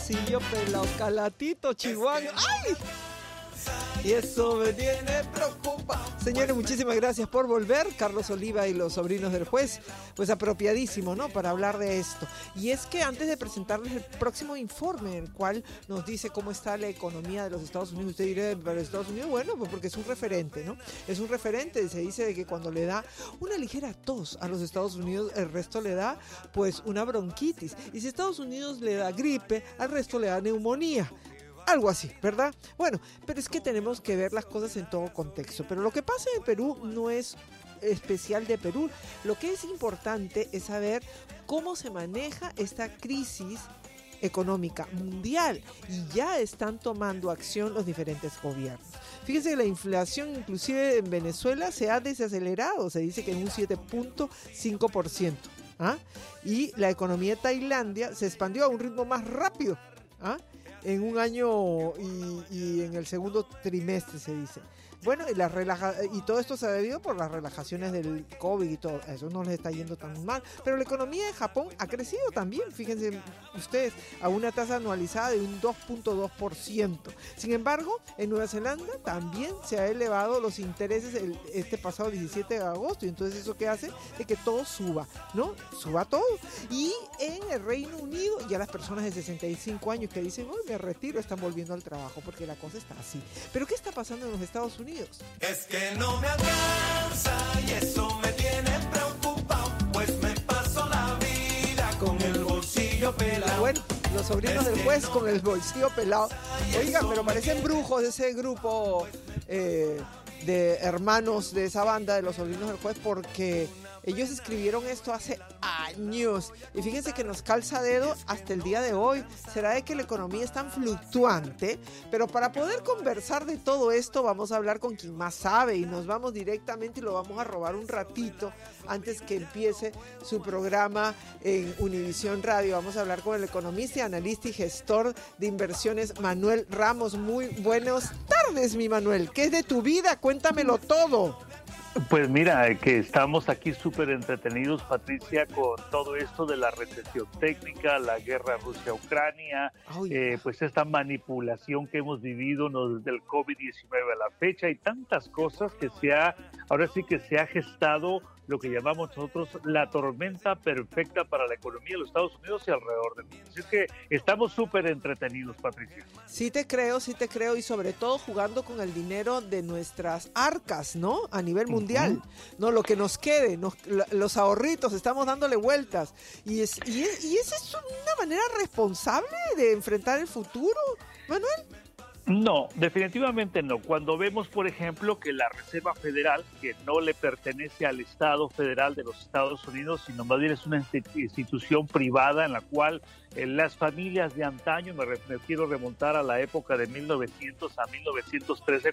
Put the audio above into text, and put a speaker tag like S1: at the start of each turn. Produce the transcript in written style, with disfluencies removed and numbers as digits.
S1: bolsillo pelado, calatito, chihuahua. ¡Ay! Y eso me tiene preocupado. Señores, muchísimas gracias por volver. Carlos Oliva y los sobrinos del juez, pues apropiadísimo, ¿no?, para hablar de esto. Y es que antes de presentarles el próximo informe, el cual nos dice cómo está la economía de los Estados Unidos, usted dirá, ¿para los Estados Unidos? Bueno, pues porque es un referente, ¿no? Es un referente, se dice de que cuando le da una ligera tos a los Estados Unidos, el resto le da, pues, una bronquitis. Y si Estados Unidos le da gripe, al resto le da neumonía. Algo así, ¿verdad? Bueno, pero es que tenemos que ver las cosas en todo contexto. Pero lo que pasa en Perú no es especial de Perú. Lo que es importante es saber cómo se maneja esta crisis económica mundial, y ya están tomando acción los diferentes gobiernos. Fíjense que la inflación inclusive en Venezuela se ha desacelerado, se dice que en un 7.5%. ¿Ah? Y la economía de Tailandia se expandió a un ritmo más rápido, ¿ah?, en un año y en el segundo trimestre, se dice. Bueno, y todo esto se ha debido por las relajaciones del COVID y todo. Eso no les está yendo tan mal. Pero la economía de Japón ha crecido también, fíjense ustedes, a una tasa anualizada de un 2.2%. Sin embargo, en Nueva Zelanda también se ha elevado los intereses este pasado 17 de agosto. Y entonces eso que hace es que todo suba, ¿no? Suba todo. Y en el Reino Unido, ya las personas de 65 años que dicen, oh, me retiro, están volviendo al trabajo porque la cosa está así. ¿Pero qué está pasando en los Estados Unidos?
S2: Es que no me alcanza y eso me tiene preocupado, pues me paso la vida con el bolsillo pelado.
S1: Bueno, los sobrinos del juez con el bolsillo pelado. Oigan, pero parecen brujos ese grupo de hermanos de esa banda de los sobrinos del juez, porque ellos escribieron esto hace años. Y fíjense que nos calza dedo hasta el día de hoy. ¿Será de que la economía es tan fluctuante? Pero para poder conversar de todo esto, vamos a hablar con quien más sabe. Y nos vamos directamente y lo vamos a robar un ratito antes que empiece su programa en Univisión Radio. Vamos a hablar con el economista, analista y gestor de inversiones, Manuel Ramos. Muy buenas tardes, mi Manuel. ¿Qué es de tu vida? Cuéntamelo todo.
S3: Pues mira, que estamos aquí súper entretenidos, Patricia, con todo esto de la recesión técnica, la guerra Rusia-Ucrania, pues esta manipulación que hemos vivido desde el COVID-19 a la fecha, y tantas cosas que ahora sí que se ha gestado lo que llamamos nosotros la tormenta perfecta para la economía de los Estados Unidos y alrededor del mundo. Así es que estamos súper entretenidos, Patricia.
S1: Sí te creo, y sobre todo jugando con el dinero de nuestras arcas, ¿no? A nivel mundial, ¿no? Lo que nos quede, los ahorritos, estamos dándole vueltas. Y esa es una manera responsable de enfrentar el futuro, Manuel.
S3: No, definitivamente no. Cuando vemos, por ejemplo, que la Reserva Federal, que no le pertenece al Estado federal de los Estados Unidos, sino más bien es una institución privada en la cual las familias de antaño, me quiero remontar a la época de 1900 a 1913,